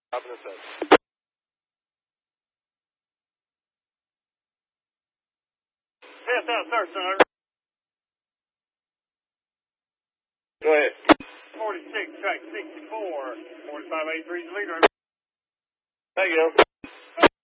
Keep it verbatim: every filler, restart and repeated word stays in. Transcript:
Dropping the set. Yes, out, sir, sir. Go ahead. forty-six, track sixty-four, forty-five eighty-three is the leader. Thank you.